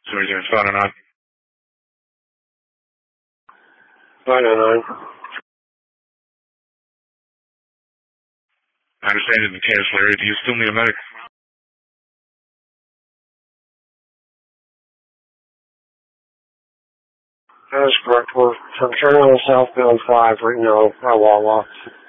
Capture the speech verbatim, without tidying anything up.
So we're doing five oh nine. five oh nine. I understand it in the Kansas area. Do you still need a medic? That is correct. We're I'm turning on southbound five right now, by Wawa.